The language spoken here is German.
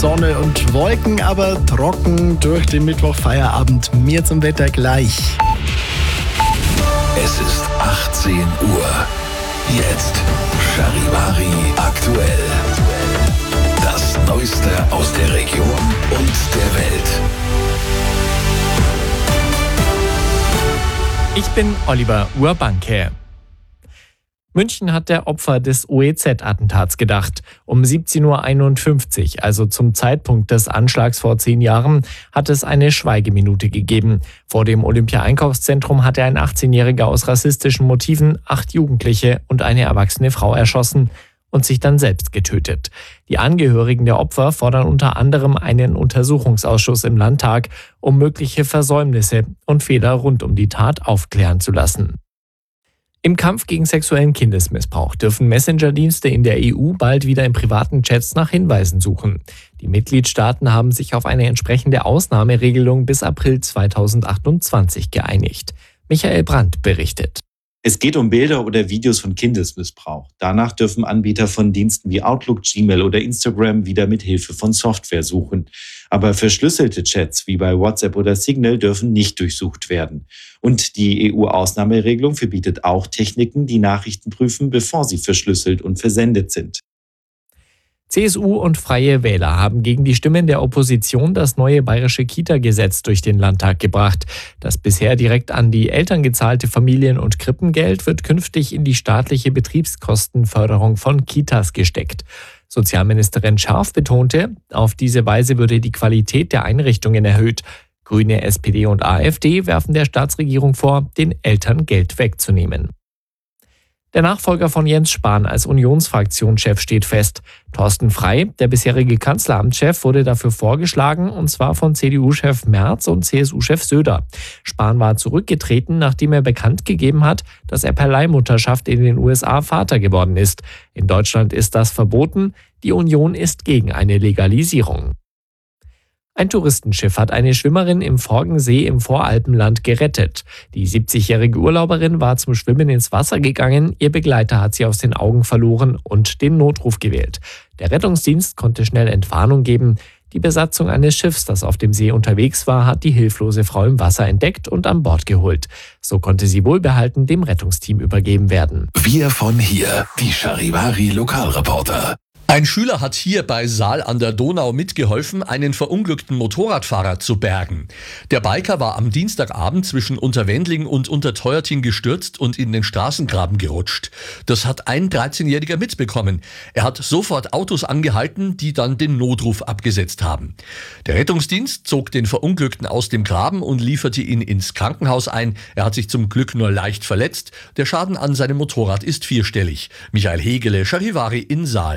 Sonne und Wolken, aber trocken durch den Mittwochfeierabend. Mehr zum Wetter gleich. Es ist 18 Uhr. Jetzt Charivari aktuell. Das Neueste aus der Region und der Welt. Ich bin Oliver Urbanke. München hat der Opfer des OEZ-Attentats gedacht. Um 17.51 Uhr, also zum Zeitpunkt des Anschlags vor 10 Jahren, hat es eine Schweigeminute gegeben. Vor dem Olympia-Einkaufszentrum hatte ein 18-Jähriger aus rassistischen Motiven 8 Jugendliche und eine erwachsene Frau erschossen und sich dann selbst getötet. Die Angehörigen der Opfer fordern unter anderem einen Untersuchungsausschuss im Landtag, um mögliche Versäumnisse und Fehler rund um die Tat aufklären zu lassen. Im Kampf gegen sexuellen Kindesmissbrauch dürfen Messenger-Dienste in der EU bald wieder in privaten Chats nach Hinweisen suchen. Die Mitgliedstaaten haben sich auf eine entsprechende Ausnahmeregelung bis April 2028 geeinigt. Michael Brandt berichtet. Es geht um Bilder oder Videos von Kindesmissbrauch. Danach dürfen Anbieter von Diensten wie Outlook, Gmail oder Instagram wieder mit Hilfe von Software suchen. Aber verschlüsselte Chats wie bei WhatsApp oder Signal dürfen nicht durchsucht werden. Und die EU-Ausnahmeregelung verbietet auch Techniken, die Nachrichten prüfen, bevor sie verschlüsselt und versendet sind. CSU und Freie Wähler haben gegen die Stimmen der Opposition das neue bayerische Kita-Gesetz durch den Landtag gebracht. Das bisher direkt an die Eltern gezahlte Familien- und Krippengeld wird künftig in die staatliche Betriebskostenförderung von Kitas gesteckt. Sozialministerin Scharf betonte, auf diese Weise würde die Qualität der Einrichtungen erhöht. Grüne, SPD und AfD werfen der Staatsregierung vor, den Eltern Geld wegzunehmen. Der Nachfolger von Jens Spahn als Unionsfraktionschef steht fest. Thorsten Frey, der bisherige Kanzleramtschef, wurde dafür vorgeschlagen, und zwar von CDU-Chef Merz und CSU-Chef Söder. Spahn war zurückgetreten, nachdem er bekannt gegeben hat, dass er per Leihmutterschaft in den USA Vater geworden ist. In Deutschland ist das verboten. Die Union ist gegen eine Legalisierung. Ein Touristenschiff hat eine Schwimmerin im Forgensee im Voralpenland gerettet. Die 70-jährige Urlauberin war zum Schwimmen ins Wasser gegangen, ihr Begleiter hat sie aus den Augen verloren und den Notruf gewählt. Der Rettungsdienst konnte schnell Entwarnung geben. Die Besatzung eines Schiffs, das auf dem See unterwegs war, hat die hilflose Frau im Wasser entdeckt und an Bord geholt. So konnte sie wohlbehalten dem Rettungsteam übergeben werden. Wir von hier, die Charivari Lokalreporter. Ein Schüler hat hier bei Saal an der Donau mitgeholfen, einen verunglückten Motorradfahrer zu bergen. Der Biker war am Dienstagabend zwischen Unterwendling und Unterteuerting gestürzt und in den Straßengraben gerutscht. Das hat ein 13-Jähriger mitbekommen. Er hat sofort Autos angehalten, die dann den Notruf abgesetzt haben. Der Rettungsdienst zog den Verunglückten aus dem Graben und lieferte ihn ins Krankenhaus ein. Er hat sich zum Glück nur leicht verletzt. Der Schaden an seinem Motorrad ist 4-stellig. Michael Hegele, Charivari in Saal.